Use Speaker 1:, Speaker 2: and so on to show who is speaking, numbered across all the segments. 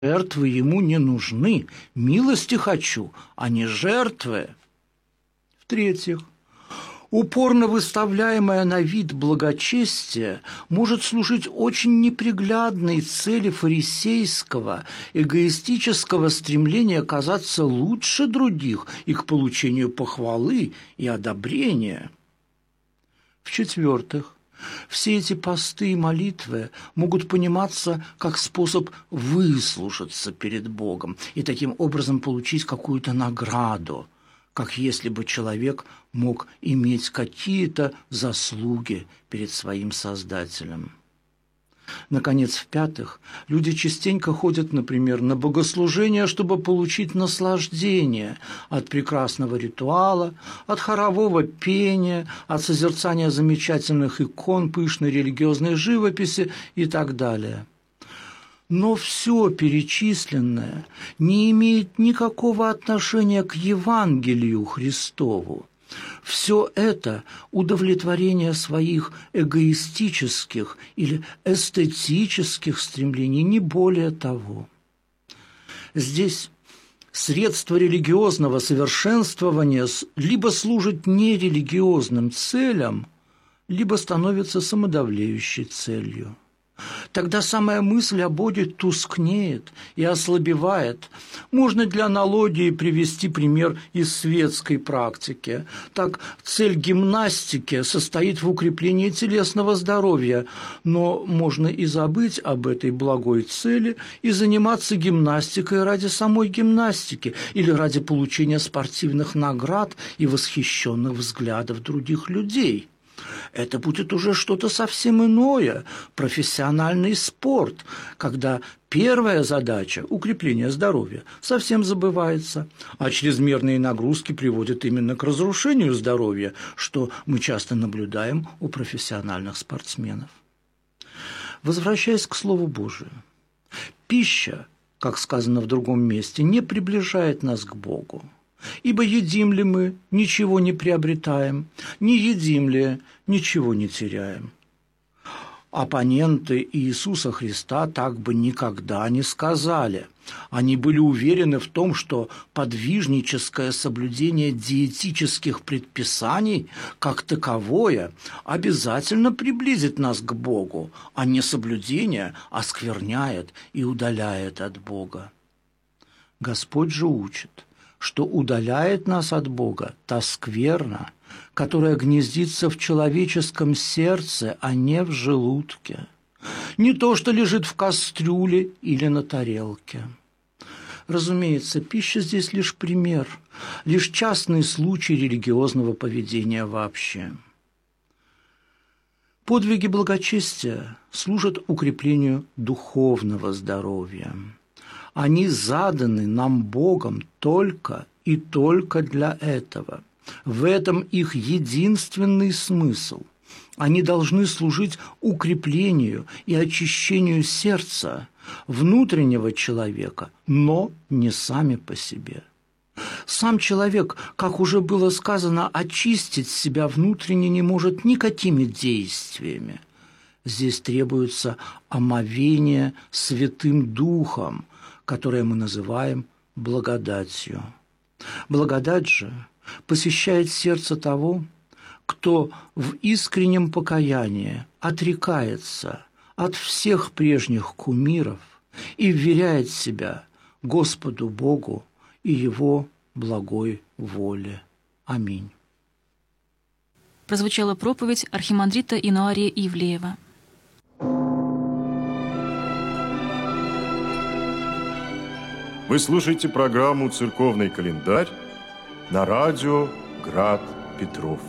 Speaker 1: Жертвы ему не нужны, милости хочу, а не жертвы. В-третьих, упорно выставляемое на вид благочестие может служить очень неприглядной цели фарисейского, эгоистического стремления казаться лучше других и к получению похвалы и одобрения. В-четвертых, все эти посты и молитвы могут пониматься как способ выслужиться перед Богом и таким образом получить какую-то награду, как если бы человек мог иметь какие-то заслуги перед своим Создателем. Наконец, в-пятых, люди частенько ходят, например, на богослужение, чтобы получить наслаждение от прекрасного ритуала, от хорового пения, от созерцания замечательных икон, пышной религиозной живописи и так далее. Но все перечисленное не имеет никакого отношения к Евангелию Христову. Все это удовлетворение своих эгоистических или эстетических стремлений, не более того. Здесь средство религиозного совершенствования либо служит нерелигиозным целям, либо становится самодовлеющей целью. Тогда самая мысль о Боге тускнеет и ослабевает. Можно для аналогии привести пример из светской практики. Так, цель гимнастики состоит в укреплении телесного здоровья, но можно и забыть об этой благой цели и заниматься гимнастикой ради самой гимнастики или ради получения спортивных наград и восхищенных взглядов других людей. Это будет уже что-то совсем иное, профессиональный спорт, когда первая задача – укрепление здоровья – совсем забывается, а чрезмерные нагрузки приводят именно к разрушению здоровья, что мы часто наблюдаем у профессиональных спортсменов. Возвращаясь к Слову Божию, пища, как сказано в другом месте, не приближает нас к Богу. Ибо едим ли мы, ничего не приобретаем, не едим ли, ничего не теряем. Оппоненты Иисуса Христа так бы никогда не сказали. Они были уверены в том, что подвижническое соблюдение диетических предписаний как таковое обязательно приблизит нас к Богу, а несоблюдение оскверняет и удаляет от Бога. Господь же учит, что удаляет нас от Бога та скверна, которая гнездится в человеческом сердце, а не в желудке. Не то, что лежит в кастрюле или на тарелке. Разумеется, пища здесь лишь пример, лишь частный случай религиозного поведения вообще. Подвиги благочестия служат укреплению духовного здоровья. Они заданы нам Богом только и только для этого. В этом их единственный смысл. Они должны служить укреплению и очищению сердца, внутреннего человека, но не сами по себе. Сам человек, как уже было сказано, очистить себя внутренне не может никакими действиями. Здесь требуется омовение Святым Духом, которое мы называем благодатью. Благодать же посещает сердце того, кто в искреннем покаянии отрекается от всех прежних кумиров и вверяет себя Господу Богу и Его благой воле. Аминь.
Speaker 2: Прозвучала проповедь архимандрита Инуария Ивлеева.
Speaker 3: Вы слушаете программу «Церковный календарь» на радио «Град Петров».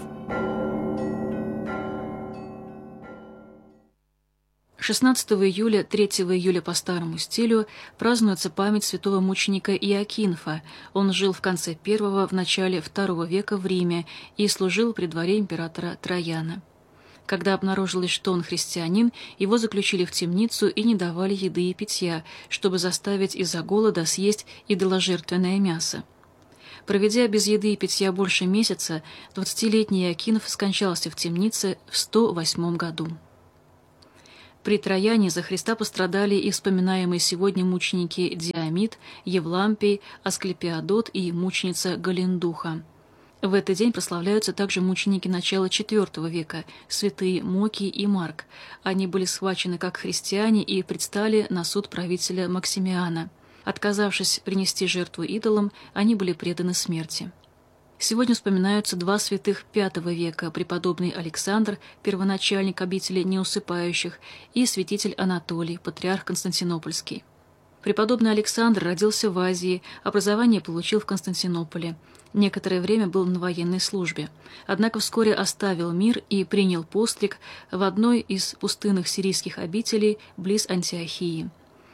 Speaker 2: 16 июля, 3 июля по старому стилю празднуется память святого мученика Иоакинфа. Он жил в конце I – в начале II века в Риме и служил при дворе императора Траяна. Когда обнаружилось, что он христианин, его заключили в темницу и не давали еды и питья, чтобы заставить из-за голода съесть идоложертвенное мясо. Проведя без еды и питья больше месяца, 20-летний Иоакинф скончался в темнице в 108 году. При Трояне за Христа пострадали и вспоминаемые сегодня мученики Диамид, Евлампий, Асклепиадот и мученица Галендуха. В этот день прославляются также мученики начала IV века, святые Моки и Марк. Они были схвачены как христиане и предстали на суд правителя Максимиана. Отказавшись принести жертву идолам, они были преданы смерти. Сегодня вспоминаются два святых V века, преподобный Александр, первоначальник обители неусыпающих, и святитель Анатолий, патриарх Константинопольский. Преподобный Александр родился в Азии, образование получил в Константинополе. Некоторое время был на военной службе, однако вскоре оставил мир и принял постриг в одной из пустынных сирийских обителей близ Антиохии.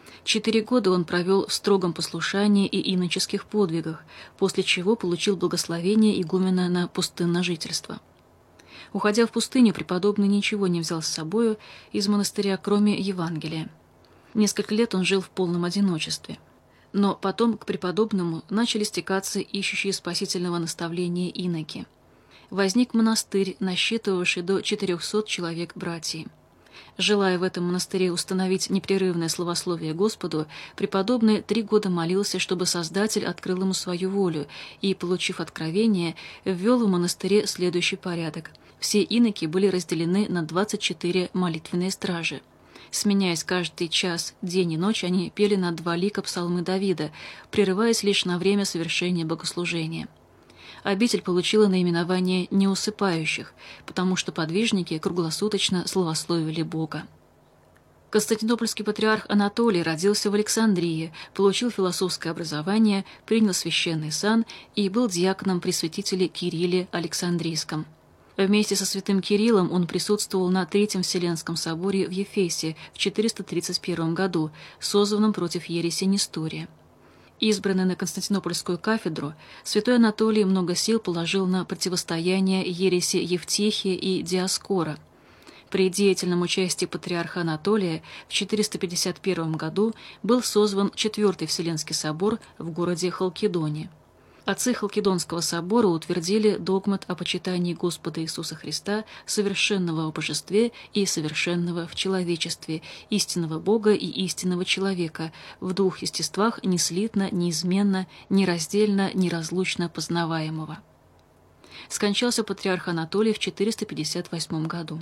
Speaker 2: 4 года он провел в строгом послушании и иноческих подвигах, после чего получил благословение игумена на пустынное жительство. Уходя в пустыню, преподобный ничего не взял с собою из монастыря, кроме Евангелия. Несколько лет он жил в полном одиночестве. Но потом к преподобному начали стекаться ищущие спасительного наставления иноки. Возник монастырь, насчитывавший до 400 человек братьев. Желая в этом монастыре установить непрерывное славословие Господу, преподобный 3 года молился, чтобы Создатель открыл ему свою волю, и, получив откровение, ввел в монастыре следующий порядок. Все иноки были разделены на 24 молитвенные стражи. Сменяясь каждый час, день и ночь, они пели на 2 лика псалмы Давида, прерываясь лишь на время совершения богослужения. Обитель получила наименование «неусыпающих», потому что подвижники круглосуточно славословили Бога. Константинопольский патриарх Анатолий родился в Александрии, получил философское образование, принял священный сан и был диаконом при святителе Кирилле Александрийском. Вместе со святым Кириллом он присутствовал на Третьем Вселенском соборе в Ефесе в 431 году, созванном против ереси Нестория. Избранный на Константинопольскую кафедру, святой Анатолий много сил положил на противостояние ереси Евтихия и Диоскора. При деятельном участии патриарха Анатолия в 451 году был созван Четвертый Вселенский собор в городе Халкидоне. Отцы Халкидонского собора утвердили догмат о почитании Господа Иисуса Христа, совершенного в божестве и совершенного в человечестве, истинного Бога и истинного человека, в 2 естествах неслитно, неизменно, нераздельно, неразлучно познаваемого. Скончался патриарх Анатолий в 458 году.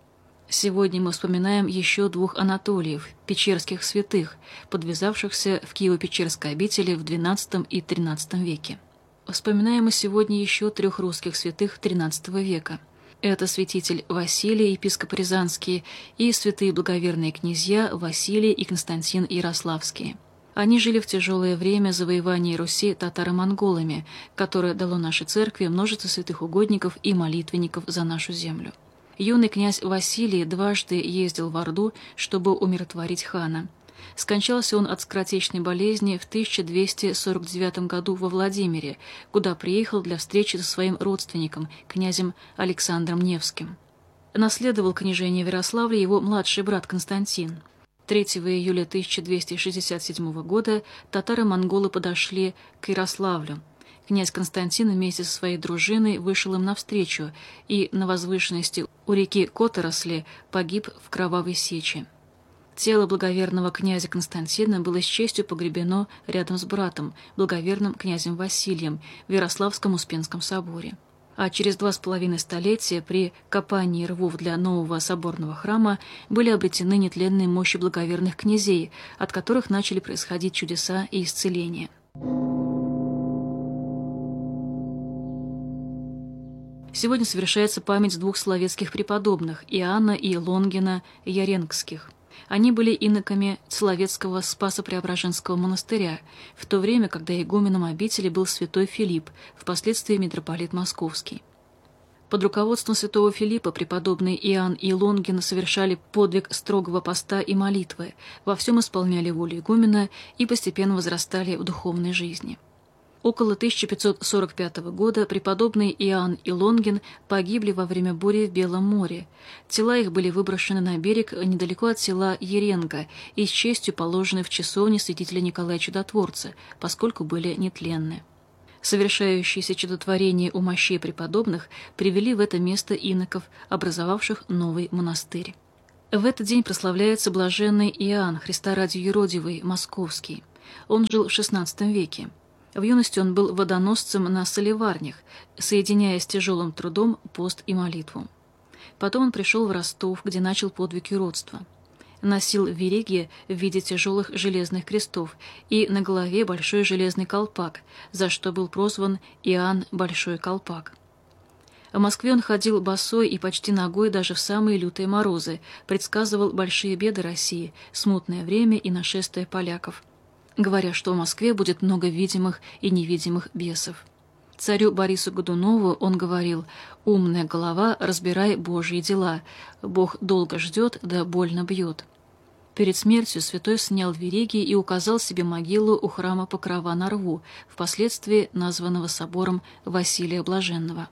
Speaker 2: Сегодня мы вспоминаем еще 2 Анатолиев, печерских святых, подвязавшихся в Киево-Печерской обители в XII и XIII веке. Вспоминаем мы сегодня еще 3 русских святых XIII века. Это святитель Василий, епископ Рязанский, и святые благоверные князья Василий и Константин Ярославские. Они жили в тяжелое время завоевания Руси татаро-монголами, которое дало нашей церкви множество святых угодников и молитвенников за нашу землю. Юный князь Василий дважды ездил в Орду, чтобы умиротворить хана. Скончался он от скоротечной болезни в 1249 году во Владимире, куда приехал для встречи со своим родственником, князем Александром Невским. Наследовал княжение в Ярославле его младший брат Константин. 3 июля 1267 года татаро-монголы подошли к Ярославлю. Князь Константин вместе со своей дружиной вышел им навстречу и на возвышенности у реки Которосли погиб в кровавой сече. Тело благоверного князя Константина было с честью погребено рядом с братом, благоверным князем Василием, в Ярославском Успенском соборе. А через 2,5 столетия при копании рвов для нового соборного храма были обретены нетленные мощи благоверных князей, от которых начали происходить чудеса и исцеления. Сегодня совершается память 2 словецких преподобных – Иоанна и Лонгина Яренгских. Они были иноками Соловецкого Спасо-Преображенского монастыря, в то время, когда игуменом обители был святой Филипп, впоследствии митрополит Московский. Под руководством святого Филиппа преподобный Иоанн и Лонгин совершали подвиг строгого поста и молитвы, во всем исполняли волю игумена и постепенно возрастали в духовной жизни. Около 1545 года преподобный Иоанн и Лонгин погибли во время бури в Белом море. Тела их были выброшены на берег недалеко от села Еренга и с честью положены в часовне святителя Николая Чудотворца, поскольку были нетленны. Совершающиеся чудотворения у мощей преподобных привели в это место иноков, образовавших новый монастырь. В этот день прославляется блаженный Иоанн, Христа ради юродивый, московский. Он жил в XVI веке. В юности он был водоносцем на солеварнях, соединяя с тяжелым трудом пост и молитву. Потом он пришел в Ростов, где начал подвиг юродства. Носил вериги в виде тяжелых железных крестов и на голове большой железный колпак, за что был прозван Иоанн Большой Колпак. В Москве он ходил босой и почти нагой даже в самые лютые морозы, предсказывал большие беды России, смутное время и нашествие поляков, говоря, что в Москве будет много видимых и невидимых бесов. Царю Борису Годунову он говорил: «Умная голова, разбирай Божьи дела. Бог долго ждет, да больно бьет». Перед смертью святой снял вериги и указал себе могилу у храма Покрова на Рву, впоследствии названного собором Василия Блаженного.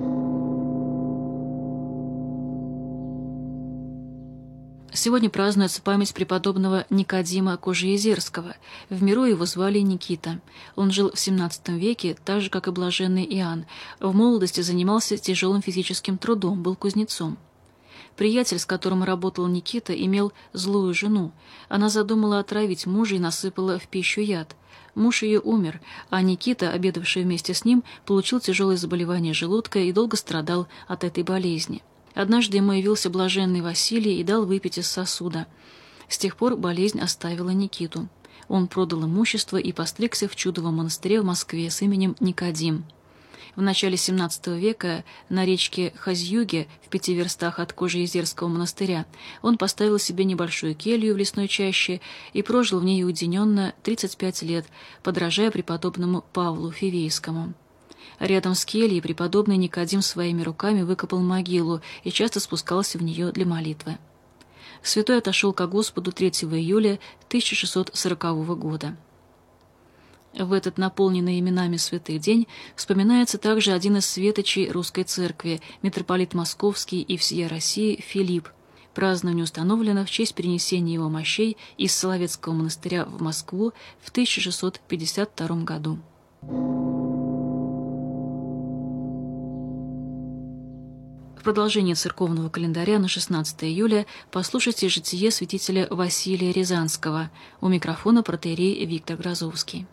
Speaker 2: Сегодня празднуется память преподобного Никодима Кожеезерского. В миру его звали Никита. Он жил в XVII веке, так же, как и блаженный Иоанн. В молодости занимался тяжелым физическим трудом, был кузнецом. Приятель, с которым работал Никита, имел злую жену. Она задумала отравить мужа и насыпала в пищу яд. Муж ее умер, а Никита, обедавший вместе с ним, получил тяжелое заболевание желудка и долго страдал от этой болезни. Однажды ему явился блаженный Василий и дал выпить из сосуда. С тех пор болезнь оставила Никиту. Он продал имущество и постригся в чудовом монастыре в Москве с именем Никодим. В начале XVII века на речке Хазьюге, в 5 верстах от Кожеезерского монастыря, он поставил себе небольшую келью в лесной чаще и прожил в ней уединенно 35 лет, подражая преподобному Павлу Фивейскому. Рядом с кельей преподобный Никодим своими руками выкопал могилу и часто спускался в нее для молитвы. Святой отошел ко Господу 3 июля 1640 года. В этот наполненный именами святых день вспоминается также один из светочей русской церкви, митрополит Московский и всея России Филипп. Празднование установлено в честь перенесения его мощей из Соловецкого монастыря в Москву в 1652 году. В продолжение церковного календаря на 16 июля послушайте житие святителя Василия Рязанского. У микрофона протоиерей Виктор Грозовский.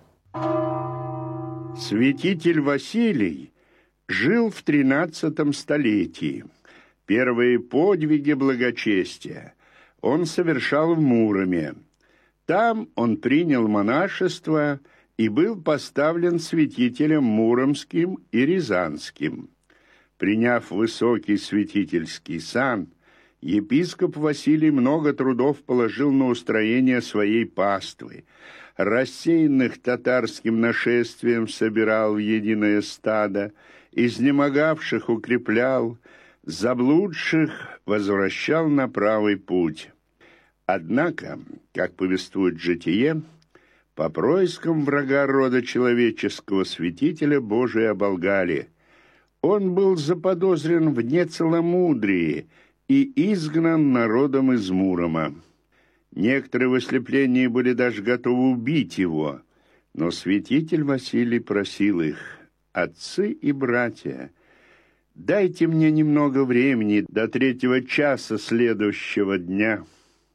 Speaker 4: Святитель Василий жил в 13 столетии. Первые подвиги благочестия он совершал в Муроме. Там он принял монашество и был поставлен святителем Муромским и Рязанским. Приняв высокий святительский сан, епископ Василий много трудов положил на устроение своей паствы. Рассеянных татарским нашествием собирал в единое стадо, изнемогавших укреплял, заблудших возвращал на правый путь. Однако, как повествует житие, по проискам врага рода человеческого святителя Божия оболгали. Он был заподозрен в нецеломудрии и изгнан народом из Мурома. Некоторые в ослеплении были даже готовы убить его, но святитель Василий просил их: «Отцы и братья, дайте мне немного времени до 3 часа следующего дня».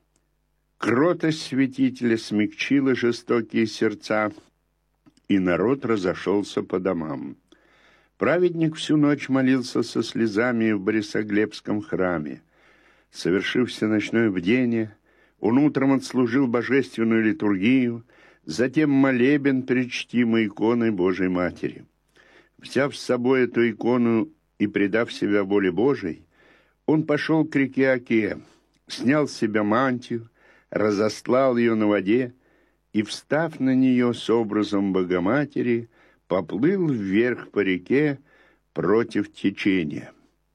Speaker 4: Кротость святителя смягчила жестокие сердца, и народ разошелся по домам. Праведник всю ночь молился со слезами в Борисоглебском храме. Совершив всеночное бдение, он утром отслужил божественную литургию, затем молебен перед чтимой иконой Божией Матери. Взяв с собой эту икону и предав себя воле Божией, он пошел к реке Оке, снял с себя мантию, разостлал ее на воде и, встав на нее с образом Богоматери, поплыл вверх по реке против течения.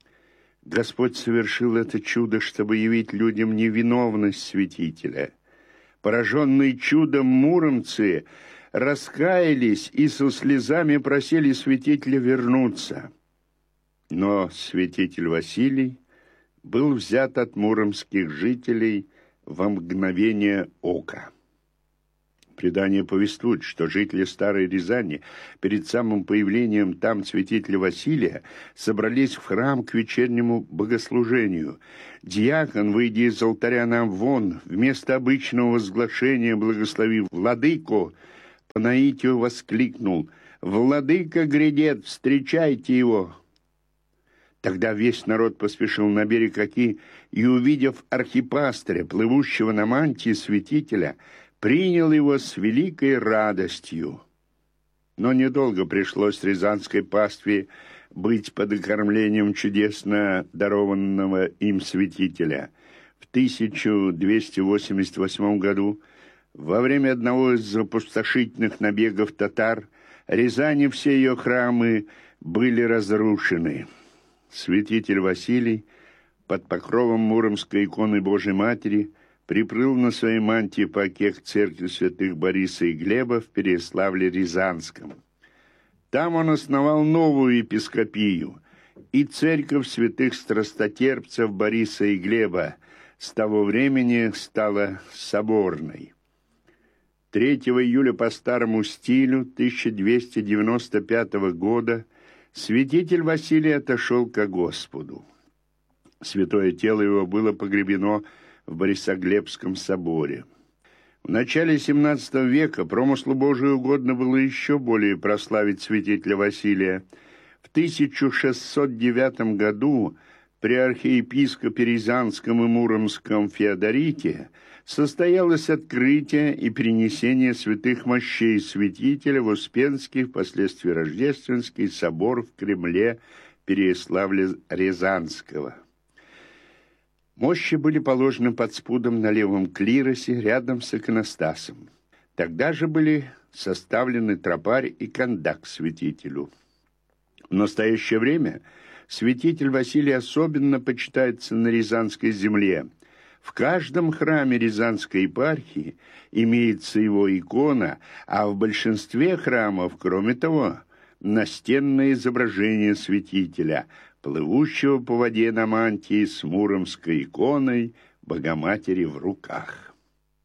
Speaker 4: Господь совершил это чудо, чтобы явить людям невиновность святителя. Пораженные чудом муромцы раскаялись и со слезами просили святителя вернуться. Но святитель Василий был взят от муромских жителей во мгновение ока. Предание повествует, что жители Старой Рязани перед самым появлением там святителя Василия собрались в храм к вечернему богослужению. Диакон, выйдя из алтаря на вон, вместо обычного возглашения «Благослови владыку», по наитию воскликнул: «Владыка грядет, встречайте его!» Тогда весь народ поспешил на берег Оки и, увидев архипастыря, плывущего на мантии святителя, принял его с великой радостью. Но недолго пришлось рязанской пастве быть под окормлением чудесно дарованного им святителя. В 1288 году, во время одного из опустошительных набегов татар, Рязани все ее храмы были разрушены. Святитель Василий под покровом Муромской иконы Божией Матери приплыл на своей мантии по Оке к церкви святых Бориса и Глеба в Переяславле-Рязанском. Там он основал новую епископию, и церковь святых страстотерпцев Бориса и Глеба с того времени стала соборной. 3 июля по старому стилю 1295 года святитель Василий отошел ко Господу. Святое тело его было погребено в Борисоглебском соборе. В начале XVII века промыслу Божию угодно было еще более прославить святителя Василия. В 1609 году при архиепископе Рязанском и Муромском Феодорите состоялось открытие и перенесение святых мощей святителя в Успенский, впоследствии Рождественский собор в Кремле Переяславля-Рязанского. Мощи были положены под спудом на левом клиросе рядом с иконостасом. Тогда же были составлены тропарь и кондак святителю. В настоящее время святитель Василий особенно почитается на Рязанской земле. В каждом храме Рязанской епархии имеется его икона, а в большинстве храмов, кроме того, настенное изображение святителя, плывущего по воде на мантии с муромской иконой Богоматери в руках.